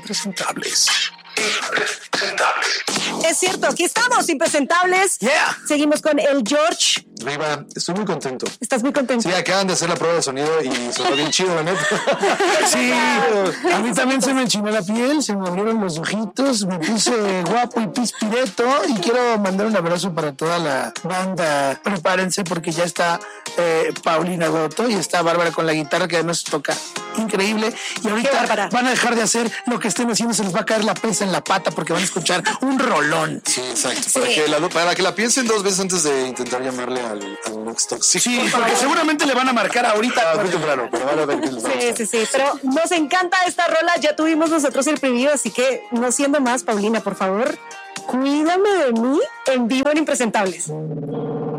Impresentables. Es cierto, aquí estamos, impresentables. Yeah. Seguimos con el George. Riva, estoy muy contento. ¿Estás muy contento? Sí, acaban de hacer la prueba de sonido y sonó bien chido, la neta. Sí, a mí también se me enchinó la piel, se me abrieron los ojitos, me puse guapo y pispireto y quiero mandar un abrazo para toda la banda. Prepárense porque ya está Paulina Goto y está Bárbara con la guitarra, que además toca increíble. Y ahorita van a dejar de hacer lo que estén haciendo, se les va a caer la pesa en la pata porque van a escuchar un rolón. Sí, exacto. Para que la piensen dos veces antes de intentar llamarle al Noxtox. Sí, porque seguramente le van a marcar ahorita. Muy temprano, pero van a ver que les va a gustar. Sí. Pero nos encanta esta rola. Ya tuvimos nosotros el preview, así que no siendo más, Paulina, por favor, cuídame de mí en vivo en Impresentables.